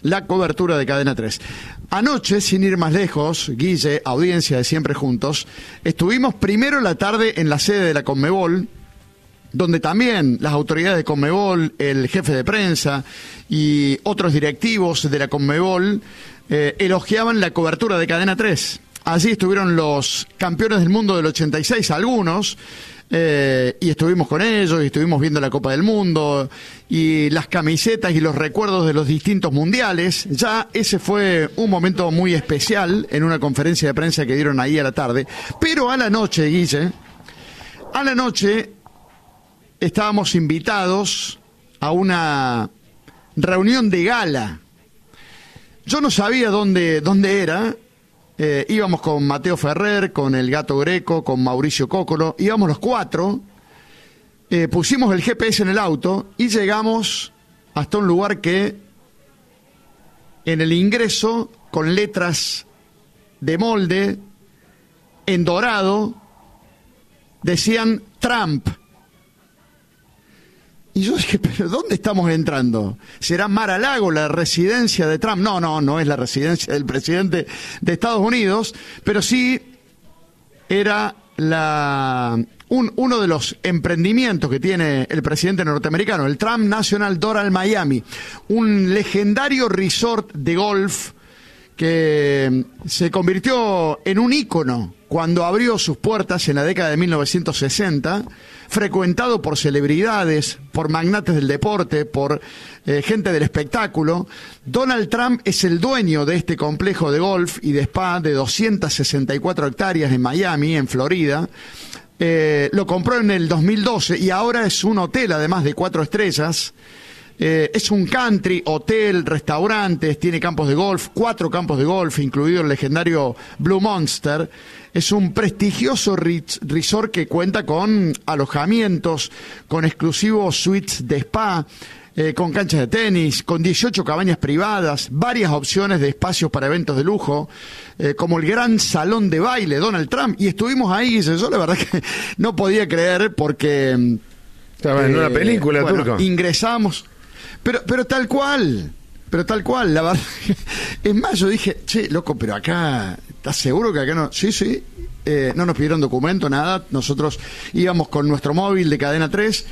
la cobertura de Cadena 3. Anoche, sin ir más lejos, Guille, audiencia de Siempre Juntos, estuvimos primero la tarde en la sede de la Conmebol, donde también las autoridades de Conmebol, el jefe de prensa y otros directivos de la Conmebol elogiaban la cobertura de Cadena 3. Allí estuvieron los campeones del mundo del 86, algunos, y estuvimos con ellos, y estuvimos viendo la Copa del Mundo, y las camisetas y los recuerdos de los distintos mundiales. Ya ese fue un momento muy especial en una conferencia de prensa que dieron ahí a la tarde. Pero a la noche, Guille, a la noche estábamos invitados a una reunión de gala. Yo no sabía dónde era. Íbamos con Mateo Ferrer, con el Gato Greco, con Mauricio Cócolo, íbamos los cuatro, pusimos el GPS en el auto y llegamos hasta un lugar que en el ingreso, con letras de molde, en dorado, decían Trump. Y yo dije, ¿pero dónde estamos entrando? ¿Será Mar-a-Lago, la residencia de Trump? No es la residencia del presidente de Estados Unidos, pero sí era uno de los emprendimientos que tiene el presidente norteamericano, el Trump National Doral Miami, un legendario resort de golf que se convirtió en un ícono cuando abrió sus puertas en la década de 1960, frecuentado por celebridades, por magnates del deporte, por gente del espectáculo. Donald Trump es el dueño de este complejo de golf y de spa de 264 hectáreas en Miami, en Florida. Lo compró en el 2012 y ahora es un hotel, además de 4 estrellas. Es un country, hotel, restaurantes, tiene campos de golf, 4 campos de golf, incluido el legendario Blue Monster. Es un prestigioso resort que cuenta con alojamientos, con exclusivos suites de spa, con canchas de tenis, con 18 cabañas privadas, varias opciones de espacios para eventos de lujo, como el gran salón de baile Donald Trump. Y estuvimos ahí, y yo la verdad que no podía creer porque... Estaba en una película, bueno, turco. Ingresamos... Pero tal cual, la verdad. Es más, yo dije, che, loco, pero acá, ¿estás seguro que acá no? Sí, no nos pidieron documento, nada. Nosotros íbamos con nuestro móvil de Cadena 3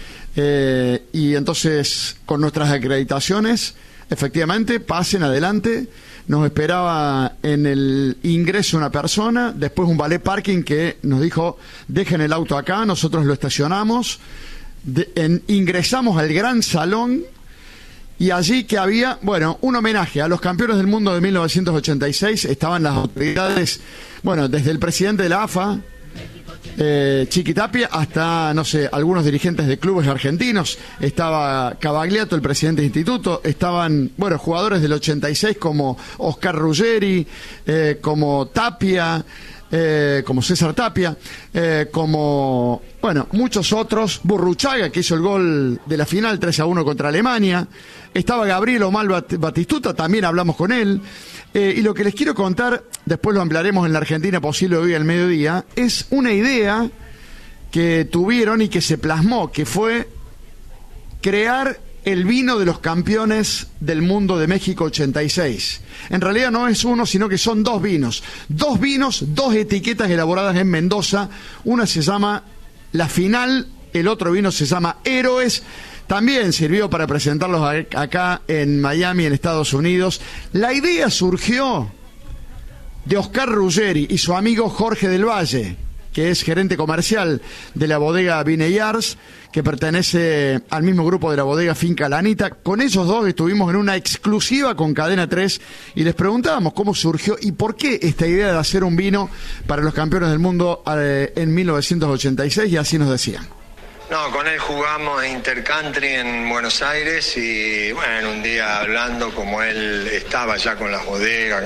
y entonces con nuestras acreditaciones, efectivamente, pasen adelante. Nos esperaba en el ingreso una persona, después un valet parking que nos dijo, dejen el auto acá, nosotros lo estacionamos, ingresamos al gran salón. Y allí que había, bueno, un homenaje a los campeones del mundo de 1986, estaban las autoridades, bueno, desde el presidente de la AFA, Chiqui Tapia, hasta, no sé, algunos dirigentes de clubes argentinos, estaba Cavagliato, el presidente del instituto, estaban, bueno, jugadores del 86 como Oscar Ruggeri, como Tapia, como César Tapia, como, bueno, muchos otros, Burruchaga, que hizo el gol de la final 3-1 contra Alemania, estaba Gabriel Omar Batistuta, también hablamos con él, y lo que les quiero contar, después lo ampliaremos en la Argentina posible hoy al mediodía, es una idea que tuvieron y que se plasmó, que fue crear el vino de los campeones del mundo de México 86. En realidad no es uno, sino que son 2 vinos. 2 vinos, 2 etiquetas elaboradas en Mendoza. Una se llama La Final, el otro vino se llama Héroes. También sirvió para presentarlos acá en Miami, en Estados Unidos. La idea surgió de Oscar Ruggeri y su amigo Jorge del Valle, que es gerente comercial de la bodega Vineyards, que pertenece al mismo grupo de la bodega Finca Lanita. Con ellos dos estuvimos en una exclusiva con Cadena 3 y les preguntábamos cómo surgió y por qué esta idea de hacer un vino para los campeones del mundo en 1986, y así nos decían. No, con él jugamos Intercountry en Buenos Aires y bueno, un día hablando, como él estaba ya con las bodegas,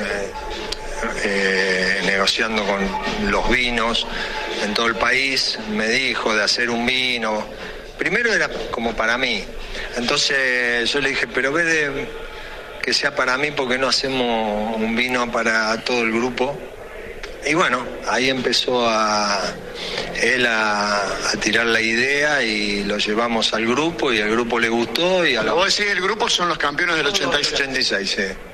negociando con los vinos en todo el país, me dijo de hacer un vino. Primero era como para mí, entonces yo le dije, pero en vez de que sea para mí, ¿por qué no hacemos un vino para todo el grupo? Y bueno, ahí empezó él a tirar la idea y lo llevamos al grupo y al grupo le gustó. Y a Vos decís, el grupo son los campeones del 86. 86, sí.